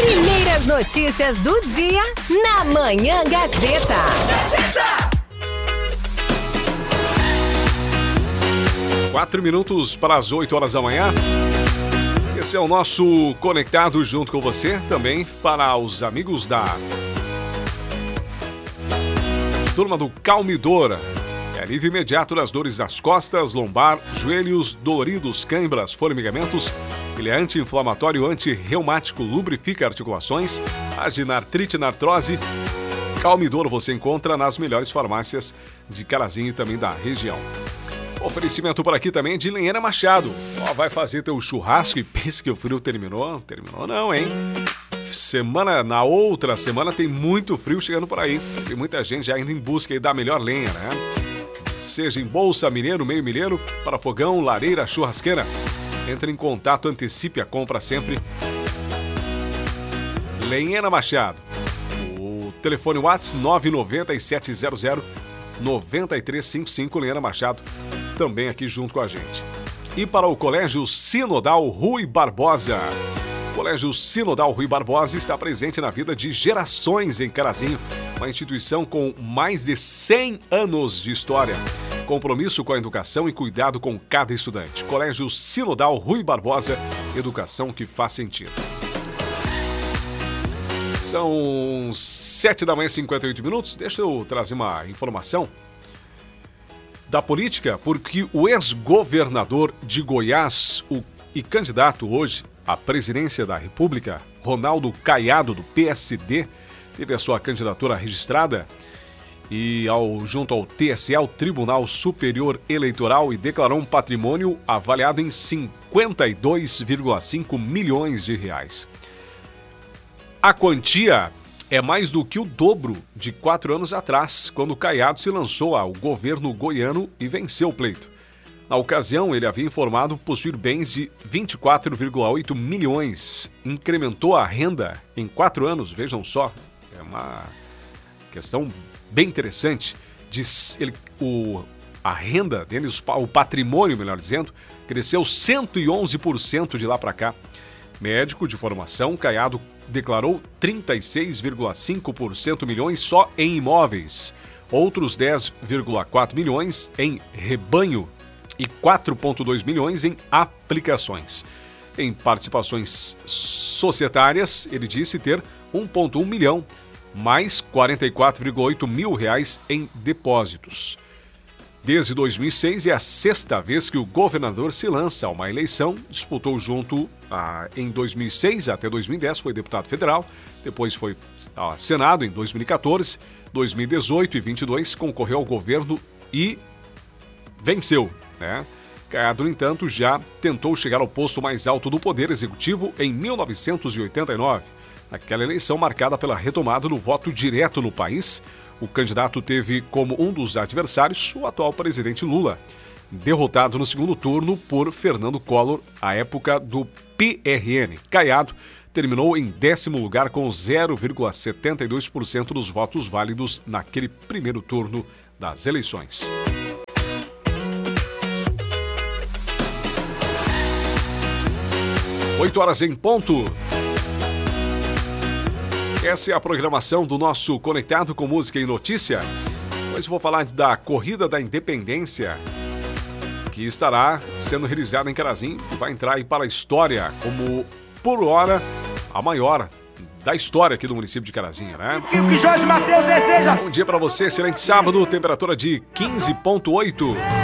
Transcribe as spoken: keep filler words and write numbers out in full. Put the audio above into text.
Primeiras notícias do dia na Manhã Gazeta. Gazeta! Quatro minutos para as oito horas da manhã. Esse é o nosso Conectado junto com você, também para os amigos da turma do Calmidora. É alívio imediato das dores das costas, lombar, joelhos, doloridos, câimbras, formigamentos. Ele é anti-inflamatório, anti-reumático, lubrifica articulações, age na artrite e na artrose. Calmidor você encontra nas melhores farmácias de Carazinho e também da região. Oferecimento por aqui também de Lenheira Machado. Ó, vai fazer teu churrasco e pensa que o frio terminou? Terminou não, hein? Semana, na outra semana tem muito frio chegando por aí. Tem muita gente já indo em busca aí da melhor lenha, né? Seja em bolsa, milheiro, meio milheiro, para fogão, lareira, churrasqueira. Entre em contato, antecipe a compra sempre. Lenheira Machado. O telefone WhatsApp nove nove sete zero zero nove três cinco cinco. Lenheira Machado também aqui junto com a gente. E para o Colégio Sinodal Rui Barbosa. O Colégio Sinodal Rui Barbosa está presente na vida de gerações em Carazinho. Uma instituição com mais de cem anos de história. Compromisso com a educação e cuidado com cada estudante. Colégio Sinodal Rui Barbosa, educação que faz sentido. São sete da manhã, cinquenta e oito minutos. Deixa eu trazer uma informação da política, porque o ex-governador de Goiás o, e candidato hoje à presidência da República, Ronaldo Caiado, do P S D, teve a sua candidatura registrada e ao, junto ao T S E, o Tribunal Superior Eleitoral, e declarou um patrimônio avaliado em cinquenta e dois vírgula cinco milhões de reais. A quantia é mais do que o dobro de quatro anos atrás, quando Caiado se lançou ao governo goiano e venceu o pleito. Na ocasião, ele havia informado possuir bens de vinte e quatro vírgula oito milhões. Incrementou a renda em quatro anos, vejam só. É uma questão bem interessante. Diz ele, o, a renda deles, o patrimônio, melhor dizendo, cresceu cento e onze por cento de lá para cá. Médico de formação, Caiado declarou trinta e seis vírgula cinco por cento milhões só em imóveis, outros dez vírgula quatro milhões em rebanho e quatro vírgula dois milhões em aplicações. Em participações societárias, ele disse ter um vírgula um milhão, mais quarenta e quatro vírgula oito mil reais em depósitos. Desde dois mil e seis é a sexta vez que o governador se lança a uma eleição. Disputou junto a, em dois mil e seis até dois mil e dez, foi deputado federal, depois foi ao Senado em dois mil e quatorze, dois mil e dezoito e dois mil e vinte e dois, concorreu ao governo e venceu, né? Caiado, no entanto, já tentou chegar ao posto mais alto do Poder Executivo em mil novecentos e oitenta e nove. Naquela eleição marcada pela retomada do voto direto no país, o candidato teve como um dos adversários o atual presidente Lula, derrotado no segundo turno por Fernando Collor, à época do P R N. Caiado terminou em décimo lugar com zero vírgula setenta e dois por cento dos votos válidos naquele primeiro turno das eleições. Oito horas em ponto. Essa é a programação do nosso Conectado com Música e Notícia. Hoje vou falar da Corrida da Independência, que estará sendo realizada em Carazinho e vai entrar aí para a história como, por hora, a maior da história aqui do município de Carazinho, né? O que Jorge Mateus deseja. Bom dia para você, excelente sábado, temperatura de quinze vírgula oito.